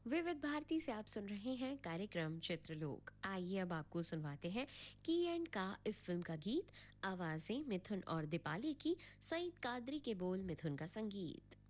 विविध भारती से आप सुन रहे हैं कार्यक्रम चित्रलोक। आइए अब आपको सुनवाते हैं की एंड का इस फिल्म का गीत। आवाजें मिथुन और दीपाली की, सईद कादरी के बोल, मिथुन का संगीत।